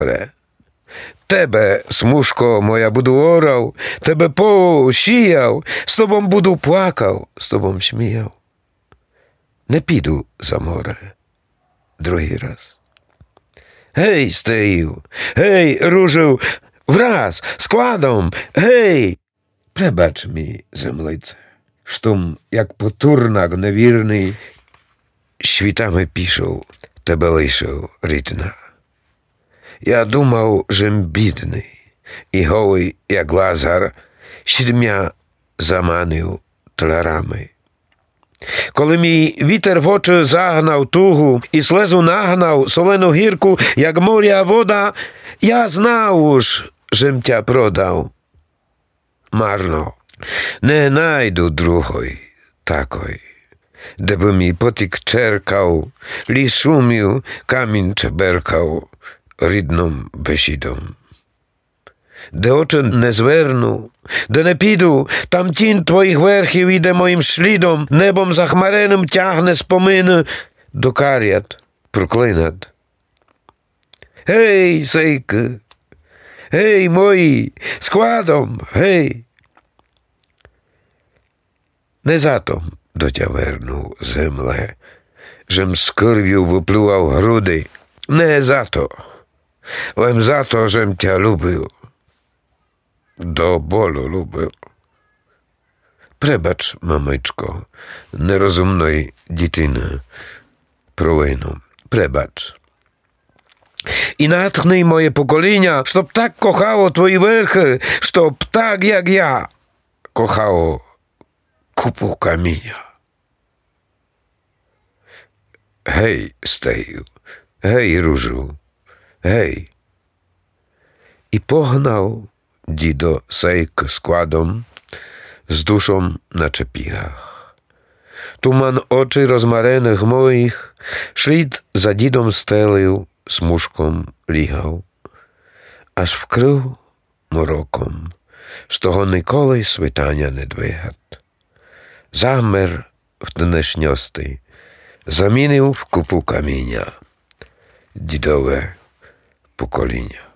Тебе, смужко моя, буду орав, тебе посіяв, з тобом буду плакав, з тобом сміяв. Не піду за море другий раз. Гей, стею, гей, ружу, враз, складом, гей! Пребач mi, землице, штом, як потурнак невірний, świtami piszą, тебе лишив рідна. Я думав, жем бідний, і голий, як Лазар, сідмя заманив тлярами. Коли мій вітер в очі загнав тугу і слезу нагнав солену гірку, як моря вода, я знав уж, жем тя продав. Марно, не найду другої такої, де би мій потік черкав, ліс шумів, камінь чеберкав рідним бесідом. Де очі не зверну, де не піду, там тінь твоїх верхів іде моїм слідом, небом захмареним тягне спомин до карят проклинат. Гей, сейки, гей, мої, складом, гей! Не затом до тя верну, земле, жем з кирв'ю виплював груди, не зато, лем зато, жем тя любив. До болю любив. Пребач, мамичко, нерозумної дитини, провину. Пребач. І натхни моє покоління, щоб так кохало твої верхи, щоб так, як я, кохало купу каміння. Гей, стею, гей, ружу, гей. І погнав дідо сейк складом, з душом на чепігах. Туман очі розмарених моїх, шлід за дідом стелею, смужком лігав, аж вкрив мороком, з того ніколи світання не двигат. Замер в тенешньости, замінив в купу каміння дідове покоління.